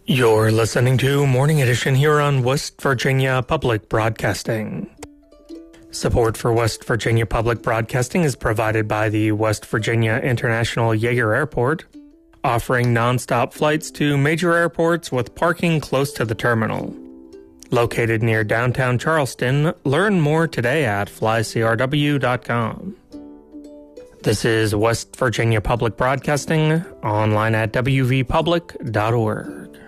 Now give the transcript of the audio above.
You're listening to Morning Edition here on West Virginia Public Broadcasting. Support for West Virginia Public Broadcasting is provided by the West Virginia International Yeager Airport, offering nonstop flights to major airports with parking close to the terminal. Located near downtown Charleston, learn more today at flycrw.com. This is West Virginia Public Broadcasting, online at wvpublic.org.